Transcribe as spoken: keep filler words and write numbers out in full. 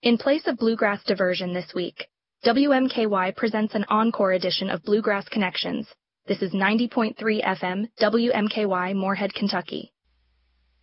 In place of Bluegrass Diversion this week, W M K Y presents an encore edition of Bluegrass Connections. This is ninety point three F M, W M K Y, Moorhead, Kentucky.